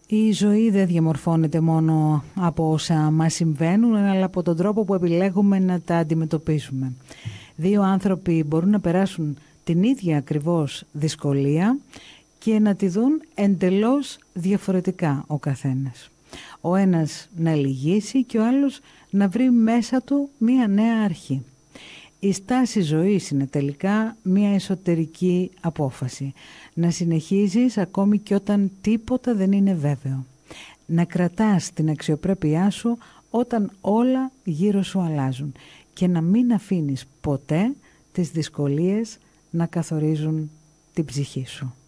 Η ζωή δεν διαμορφώνεται μόνο από όσα μας συμβαίνουν, αλλά από τον τρόπο που επιλέγουμε να τα αντιμετωπίσουμε. Δύο άνθρωποι μπορούν να περάσουν την ίδια ακριβώς δυσκολία και να τη δουν εντελώς διαφορετικά ο καθένας. Ο ένας να λυγίσει και ο άλλος να βρει μέσα του μία νέα αρχή. Η στάση ζωής είναι τελικά μία εσωτερική απόφαση. Να συνεχίζεις ακόμη και όταν τίποτα δεν είναι βέβαιο. Να κρατάς την αξιοπρέπειά σου όταν όλα γύρω σου αλλάζουν. Και να μην αφήνεις ποτέ τις δυσκολίες να καθορίζουν την ψυχή σου.